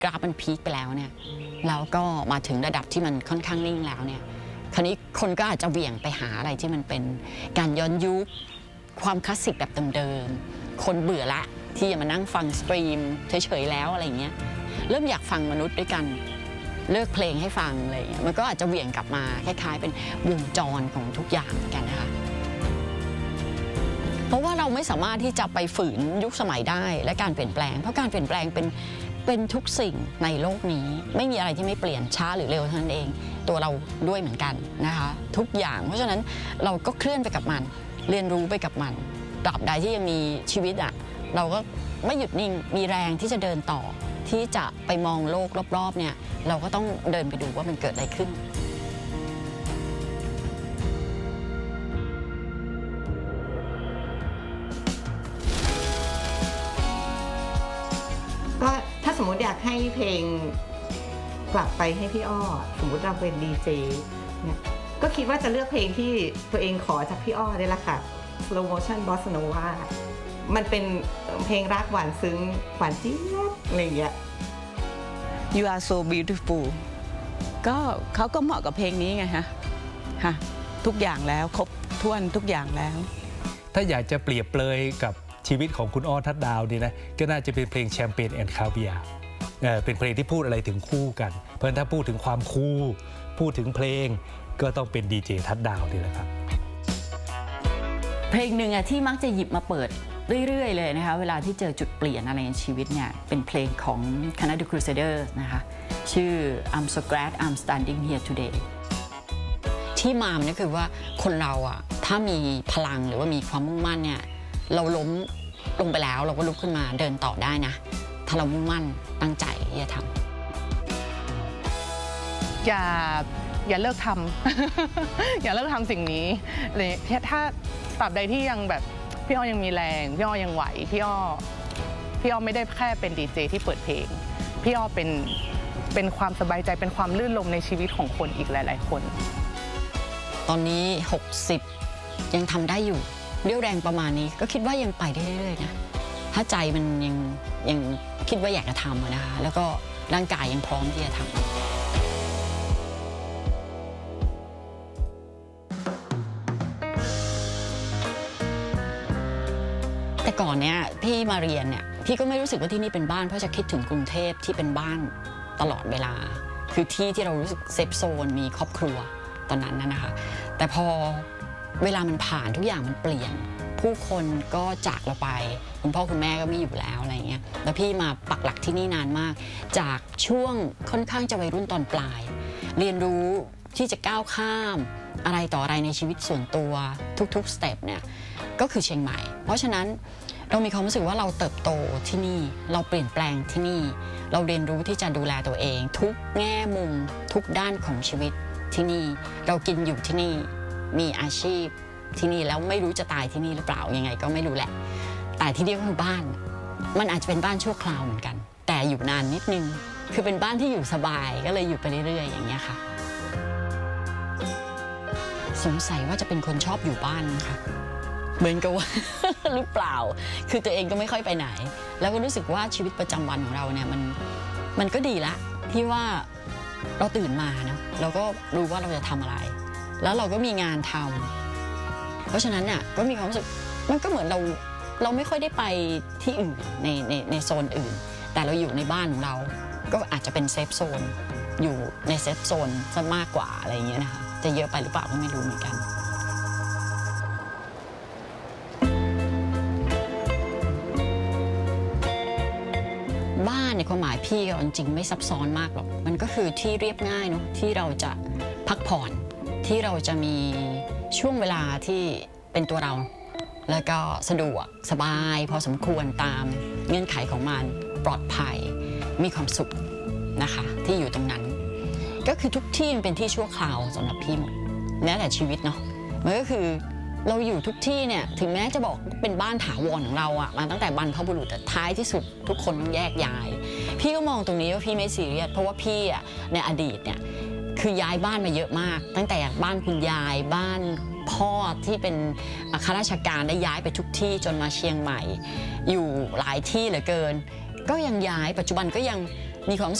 กราฟมันพีคไปแล้วเนี่ยแล้วก็มาถึงระดับที่มันค่อนข้างนิ่งแล้วเนี่ยคราวนี้คนก็อาจจะเหวี่ยงไปหาอะไรที่มันเป็นการย้อนยุคความคลาสสิกแบบเดิมๆคนเบื่อละที่จะมานั่งฟังสตรีมเฉยๆแล้วอะไรเงี้ยเริ่มอยากฟังมนุษย์ด้วยกันเลิกเพลงให้ฟังอะไรเงี้ยมันก็อาจจะเหวี่ยงกลับมาคล้ายๆเป็นวงจรของทุกอย่างเหมือนกันนะคะเพราะว่าเราไม่สามารถที่จะไปฝืนยุคสมัยได้และการเปลี่ยนแปลงเพราะการเปลี่ยนแปลงเป็นทุกสิ่งในโลกนี้ไม่มีอะไรที่ไม่เปลี่ยนช้าหรือเร็วเท่านั้นเองตัวเราด้วยเหมือนกันนะคะทุกอย่างเพราะฉะนั้นเราก็เคลื่อนไปกับมันเรียนรู้ไปกับมันตราบใดที่ยังมีชีวิตอ่ะเราก็ไม่หยุดนิ่งมีแรงที่จะเดินต่อที่จะไปมองโลกรอบๆเนี่ยเราก็ต้องเดินไปดูว่ามันเกิดอะไรขึ้นก็ถ้าสมมติอยากให้เพลงกลับไปให้พี่อ้อสมมติเราเป็นดีเจเนี่ยก็คิดว่าจะเลือกเพลงที่ตัวเองขอจากพี่อ้อได้ละค่ะ Slow Motion Bossa Nova มันเป็นเพลงรักหวานซึ้งหวานจี๊ดอะไรอย่างเงี้ย You are so beautiful ก็เขาก็เหมาะกับเพลงนี้ไงฮะทุกอย่างแล้วครบถ้วนทุกอย่างแล้วถ้าอยากจะเปรียบเปรยกับชีวิตของคุณอ้อทัดดาวนี่นะก็น่าจะเป็นเพลงแชมเปญแอนด์คาเวียร์เป็นเพลงที่พูดอะไรถึงคู่กันเพราะฉะนั้นถ้าพูดถึงความคู่พูดถึงเพลงก็ต้องเป็นดีเจทัดดาวนี่แหละครับเพลงหนึ่งที่มักจะหยิบมาเปิดเรื่อยๆเลยนะคะเวลาที่เจอจุดเปลี่ยนอะไรในชีวิตเนี่ยเป็นเพลงของคณะ The Crusaders นะคะชื่อ I'm so glad I'm standing here today ที่มาเนี่ยคือว่าคนเราอะถ้ามีพลังหรือว่ามีความมุ่งมั่นเนี่ยเราล้มลงไปแล้วเราก็ลุกขึ้นมาเดินต่อได้นะถ้าเรามุ่งมั่นตั้งใจที่จะทำอย่าเลิกทำ อย่าเลิกทำสิ่งนี้เลยถ้าตราบใดที่ยังแบบพี่อ้อยังมีแรงพี่อ้อยังไหวพี่อ้อไม่ได้แค่เป็นดีเจที่เปิดเพลงพี่อ้อเป็นความสบายใจเป็นความลื่นลมในชีวิตของคนอีกหลายๆคนตอนนี้60ยังทำได้อยู่เรี่ยวแรงประมาณนี้ก็คิดว่ายังไปได้เรื่อยๆนะถ้าใจมันยังคิดว่าอยากจะทำนะคะแล้วก็ร่างกายยังพร้อมที่จะทำแต่ก่อนเนี้ยพี่มาเรียนเนี่ยพี่ก็ไม่รู้สึกว่าที่นี่เป็นบ้านเพราะจะคิดถึงกรุงเทพที่เป็นบ้านตลอดเวลาคือที่เรารู้สึกเซฟโซนมีครอบครัวตอนนั้นนะคะแต่พอเวลามันผ่านทุกอย่างมันเปลี่ยนผู้คนก็จากเราไปคุณพ่อคุณแม่ก็ไม่อยู่แล้วอะไรเงี้ยแล้วพี่มาปักหลักที่นี่นานมากจากช่วงค่อนข้างจะวัยรุ่นตอนปลายเรียนรู้ที่จะก้าวข้ามอะไรต่ออะไรในชีวิตส่วนตัวทุกๆสเต็ปเนี่ยก็คือเชียงใหม่เพราะฉะนั้นเรามีความรู้สึกว่าเราเติบโตที่นี่เราเปลี่ยนแปลงที่นี่เราเรียนรู้ที่จะดูแลตัวเองทุกแง่มุมทุกด้านของชีวิตที่นี่เรากินอยู่ที่นี่มีอาชีพที่นี่แล้วไม่รู้จะตายที่นี่หรือเปล่ายังไงก็ไม่รู้แหละแต่ที่นี่ก็คือบ้านมันอาจจะเป็นบ้านชั่วคราวเหมือนกันแต่อยู่นานนิดนึงคือเป็นบ้านที่อยู่สบายก็เลยอยู่ไปเรื่อยๆอย่างเงี้ยค่ะสงสัยว่าจะเป็นคนชอบอยู่บ้านนะคะเหมือนกับว่า หรือเปล่าคือตัวเองก็ไม่ค่อยไปไหนแล้วก็รู้สึกว่าชีวิตประจำวันของเราเนี่ยมันก็ดีละที่ว่าเราตื่นมานะเราก็รู้ว่าเราจะทำอะไรแล้วเราก็มีงานทำเพราะฉะนั้นเนี่ยก็มีความรู้สึกมันก็เหมือนเราไม่ค่อยได้ไปที่อื่นในโซนอื่นแต่เราอยู่ในบ้านของเราก็อาจจะเป็นเซฟโซนอยู่ในเซฟโซนซะมากกว่าอะไรอย่างเงี้ยนะคะจะเยอะไปหรือเปล่าก็ไม่รู้เหมือนกันบ้านในความหมายพี่ก็จริงๆไม่ซับซ้อนมากหรอกมันก็คือที่เรียบง่ายเนาะที่เราจะพักผ่อนที่เราจะมีช่วงเวลาที่เป็นตัวเราแล้วก็สะดวกสบายพอสมควรตามเงื่อนไขของมันปลอดภัยมีความสุขนะคะที่อยู่ตรงนั้นก็คือทุกที่มันเป็นที่ชั่วคราวสำหรับพี่หมดแม้แต่ชีวิตเนาะมันก็คือเราอยู่ทุกที่เนี่ยถึงแม้จะบอกเป็นบ้านถาวรของเราอะมาตั้งแต่บรรพบุรุษแต่ท้ายที่สุดทุกคนต้องแยกย้ายพี่ก็มองตรงนี้ว่าพี่ไม่ซีเรียสเพราะว่าพี่อะในอดีตเนี่ยคือย้ายบ้านมาเยอะมากตั้งแต่บ้านคุณยายบ้านพ่อที่เป็นข้าราชการได้ย้ายไปทุกที่จนมาเชียงใหม่อยู่หลายที่เหลือเกินก็ยังย้ายปัจจุบันก็ยังมีความ